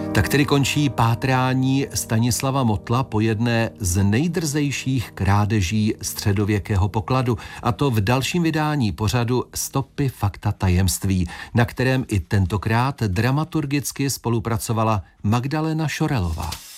Tak tedy končí pátrání Stanislava Motla po jedné z nejdrzejších krádeží středověkého pokladu, a to v dalším vydání pořadu Stopy fakta tajemství, na kterém i tentokrát dramaturgicky spolupracovala Magdalena Šorelová.